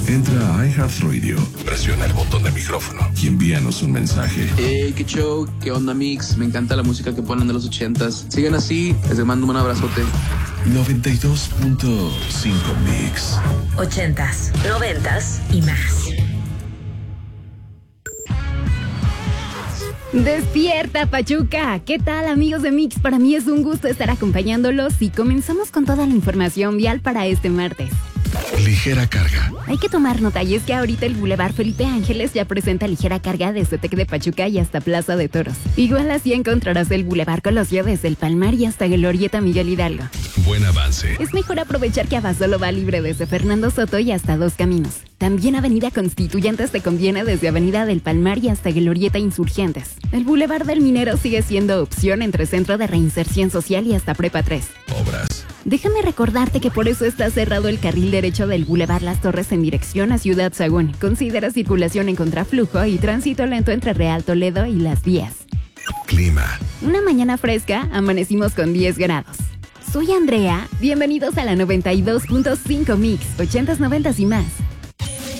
Entra a iHeartRadio, presiona el botón de micrófono y envíanos un mensaje. Qué show, qué onda mix, me encanta la música que ponen de los 80s. Sigan así, les mando un abrazote. 92.5 Mix. 80s, 90s y más. Despierta, Pachuca. ¿Qué tal, amigos de Mix? Para mí es un gusto estar acompañándolos y comenzamos con toda la información vial para este martes. Ligera carga. Hay que tomar nota y es que ahorita el Boulevard Felipe Ángeles ya presenta ligera carga desde Tec de Pachuca y hasta Plaza de Toros. Igual así encontrarás el Boulevard Colosio desde el Palmar y hasta Glorieta Miguel Hidalgo. Buen avance. Es mejor aprovechar que Abasolo va libre desde Fernando Soto y hasta Dos Caminos. También Avenida Constituyentes te conviene desde Avenida del Palmar y hasta Glorieta Insurgentes. El Boulevard del Minero sigue siendo opción entre Centro de Reinserción Social y hasta Prepa 3. Obras. Déjame recordarte que por eso está cerrado el carril derecho del Boulevard Las Torres en dirección a Ciudad Sagún. Considera circulación en contraflujo y tránsito lento entre Real Toledo y Las Vías. Clima. Una mañana fresca, amanecimos con 10 grados. Soy Andrea, bienvenidos a la 92.5 Mix, 80s, 90s y más.